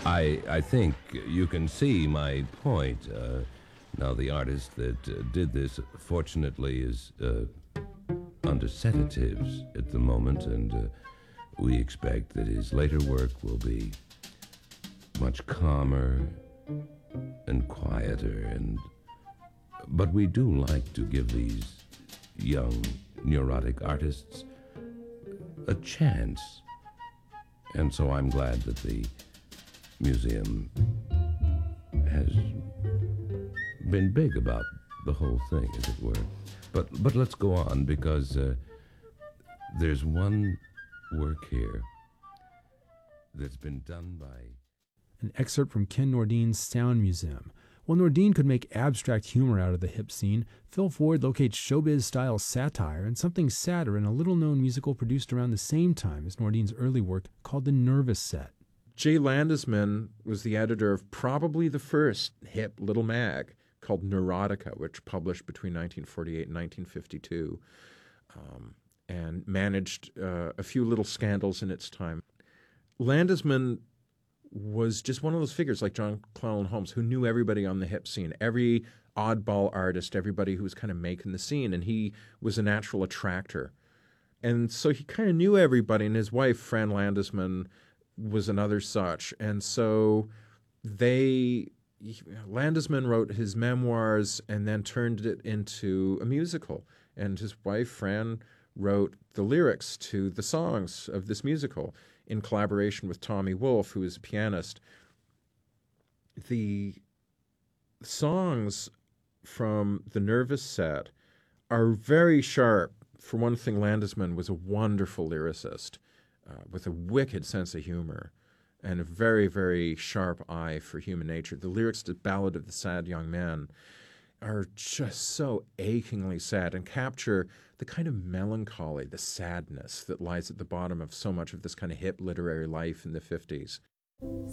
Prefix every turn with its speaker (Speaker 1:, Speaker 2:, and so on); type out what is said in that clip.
Speaker 1: I think you can see my point. Now, the artist that did this, fortunately, is under sedatives at the moment, and we expect that his later work will be much calmer and quieter. But we do like to give these young neurotic artists a chance, and so I'm glad that the museum has been big about the whole thing, as it were. But let's go on, because there's one work here that's been done by...
Speaker 2: An excerpt from Ken Nordine's Sound Museum. While Nordine could make abstract humor out of the hip scene, Phil Ford locates showbiz-style satire and something sadder in a little-known musical produced around the same time as Nordine's early work called The Nervous Set.
Speaker 3: Jay Landesman was the editor of probably the first hip little mag called Neurotica, which published between 1948 and 1952, and managed a few little scandals in its time. Landesman was just one of those figures like John Llewellyn Holmes who knew everybody on the hip scene, every oddball artist, everybody who was kind of making the scene, and he was a natural attractor. And so he kind of knew everybody, and his wife, Fran Landesman, was another such. And so Landesman wrote his memoirs and then turned it into a musical. And his wife, Fran, wrote the lyrics to the songs of this musical in collaboration with Tommy Wolfe, who is a pianist. The songs from The Nervous Set are very sharp. For one thing, Landesman was a wonderful lyricist with a wicked sense of humor and a very, very sharp eye for human nature. The lyrics to Ballad of the Sad Young Man are just so achingly sad and capture the kind of melancholy, the sadness that lies at the bottom of so much of this kind of hip literary life in the 50s.